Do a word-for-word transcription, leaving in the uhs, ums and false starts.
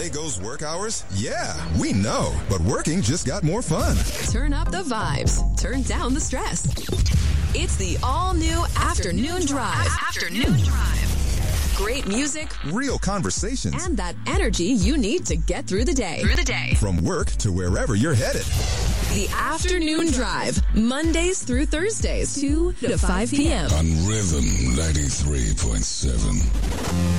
goes work hours? Yeah, we know. But working just got more fun. Turn up the vibes. Turn down the stress. It's the all-new Afternoon Drive. Afternoon Drive. Great music. Real conversations. And that energy you need to get through the day. Through the day. From work to wherever you're headed. The Afternoon Drive. Mondays through Thursdays, two to five p.m. On Rhythm ninety-three point seven.